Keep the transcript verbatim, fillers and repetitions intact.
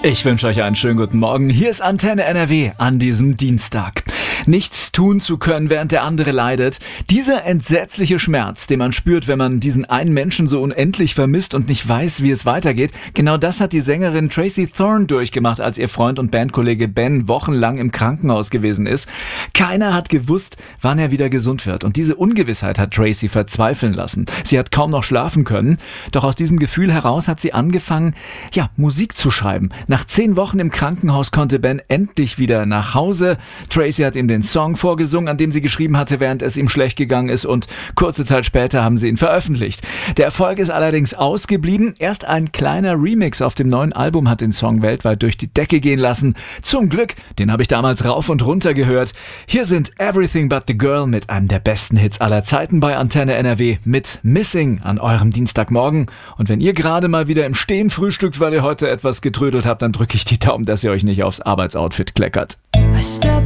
Ich wünsche euch einen schönen guten Morgen. Hier ist Antenne N R W an diesem Dienstag. Nichts tun zu können, während der andere leidet. Dieser entsetzliche Schmerz, den man spürt, wenn man diesen einen Menschen so unendlich vermisst und nicht weiß, wie es weitergeht, genau das hat die Sängerin Tracey Thorn durchgemacht, als ihr Freund und Bandkollege Ben wochenlang im Krankenhaus gewesen ist. Keiner hat gewusst, wann er wieder gesund wird. Und diese Ungewissheit hat Tracey verzweifeln lassen. Sie hat kaum noch schlafen können. Doch aus diesem Gefühl heraus hat sie angefangen, ja, Musik zu schreiben. Nach zehn Wochen im Krankenhaus konnte Ben endlich wieder nach Hause. Tracey hat ihm den Song vorgesungen, an dem sie geschrieben hatte, während es ihm schlecht gegangen ist, und kurze Zeit später haben sie ihn veröffentlicht. Der Erfolg ist allerdings ausgeblieben. Erst ein kleiner Remix auf dem neuen Album hat den Song weltweit durch die Decke gehen lassen. Zum Glück, den habe ich damals rauf und runter gehört. Hier sind Everything But The Girl mit einem der besten Hits aller Zeiten bei Antenne N R W mit Missing an eurem Dienstagmorgen. Und wenn ihr gerade mal wieder im Stehen frühstückt, weil ihr heute etwas getrödelt habt, dann drücke ich die Daumen, dass ihr euch nicht aufs Arbeitsoutfit kleckert.